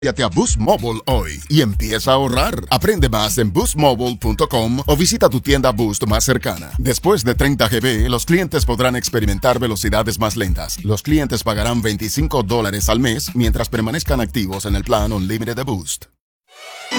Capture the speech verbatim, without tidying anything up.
Cámbiate a Boost Mobile hoy y empieza a ahorrar. Aprende más en boost mobile punto com o visita tu tienda Boost más cercana. Después de treinta gigabytes, los clientes podrán experimentar velocidades más lentas. Los clientes pagarán veinticinco dólares al mes mientras permanezcan activos en el plan Unlimited de Boost.